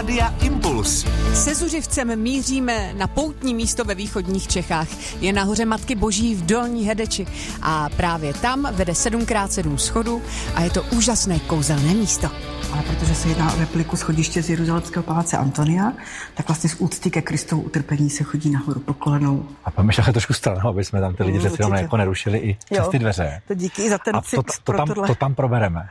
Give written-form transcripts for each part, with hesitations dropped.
Rádia Impuls. Se Zuřivcem míříme na poutní místo ve východních Čechách. Je na hoře Matky Boží v Dolní Hedeči a právě tam vede 7x7 schodů a je to úžasné kouzelné místo. Ale protože se jedná o repliku schodiště z Jeruzalémského paláce Antonia, tak vlastně z úcty ke Kristovu utrpení se chodí nahoru po kolenou. A pomyšleli trošku stranou, aby jsme tam ty lidi přece jenom jako nerušili i přes ty dveře. To díky za ten cit. To tam probereme.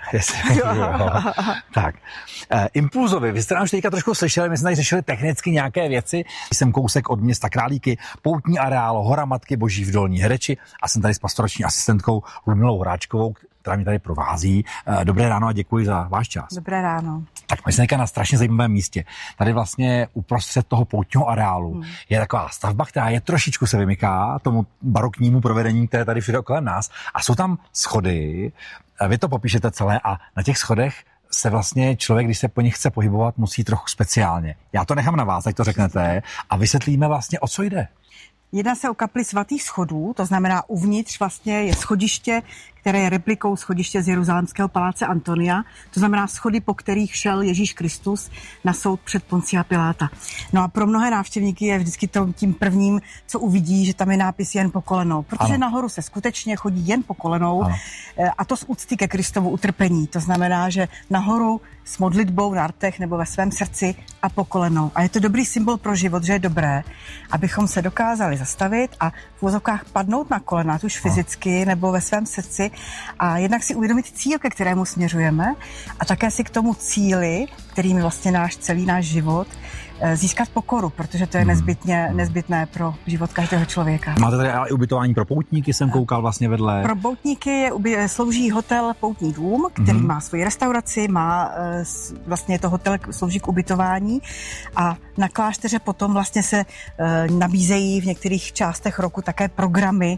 Tak. Impulzovi, vy jste nám už teďka trošku slyšeli, my jsme tady řešili technicky nějaké věci. Jsem kousek od města Králíky, poutní areál Hora Matky Boží v Dolní Hedeči a jsem tady s pastorační asistentkou Ludmilou Horáčkovou, která mě tady provází. Dobré ráno a děkuji za váš čas. Dobré ráno. Tak my jsme na strašně zajímavém místě. Tady vlastně uprostřed toho poutního areálu je taková stavba, která je trošičku se vymyká tomu baroknímu provedení, které tady všude kolem nás. A jsou tam schody, vy to popíšete celé a na těch schodech se vlastně člověk, když se po nich chce pohybovat, musí trochu speciálně. Já to nechám na vás, tak to řeknete a vysvětlíme vlastně, o co jde. Jedná se o kapli svatých schodů, to znamená uvnitř vlastně je schodiště, které je replikou schodiště z Jeruzalémského paláce Antonia, to znamená schody, po kterých šel Ježíš Kristus na soud před Poncia Piláta. No a pro mnohé návštěvníky je vždycky tím prvním, co uvidí, že tam je nápis jen po kolenou, protože nahoru se skutečně chodí jen po kolenou a to z úcty ke Kristovu utrpení. To znamená, že nahoru s modlitbou na rtech nebo ve svém srdci a po kolenou. A je to dobrý symbol pro život, že je dobré, abychom se dokázali zastavit a v uvozovkách padnout na kolena, ať už fyzicky nebo ve svém srdci a jednak si uvědomit cíl, ke kterému směřujeme a také si k tomu cíli, kterým je vlastně celý náš život, získat pokoru, protože to je nezbytné pro život každého člověka. Máte tady ale i ubytování pro poutníky, jsem koukal vlastně vedle. Pro poutníky slouží hotel Poutní dům, který má svoji restauraci, má vlastně to hotel slouží k ubytování a na klášteře potom vlastně se nabízejí v některých částech roku také programy,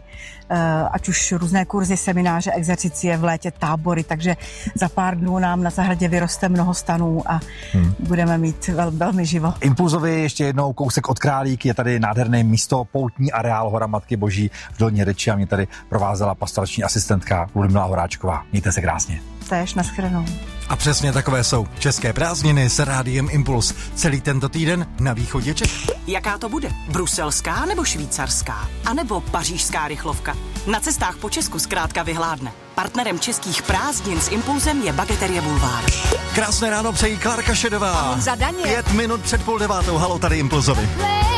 ať už různé kurzy, semináře, exercicie, v létě tábory, takže za pár dnů nám na zahradě vyroste mnoho stanů a budeme mít velmi živo. Impulzovi ještě jednou kousek od Králíky, je tady nádherné místo, poutní areál Hora Matky Boží v Dolní Hedeči a mě tady provázela pastorační asistentka Ludmila Horáčková. Mějte se krásně. Též, nashledanou. A přesně takové jsou české prázdniny s Rádiem Impuls. Celý tento týden na východě Čech. Jaká to bude? Bruselská nebo švýcarská? A nebo pařížská rychlovka? Na cestách po Česku zkrátka vyhládne. Partnerem českých prázdnin s Impulsem je Bageterie Bulvár. Krásné ráno přejí Klárka Šedová. Zadaně. 5 minut před 8:30. Halo, tady Impulzovi.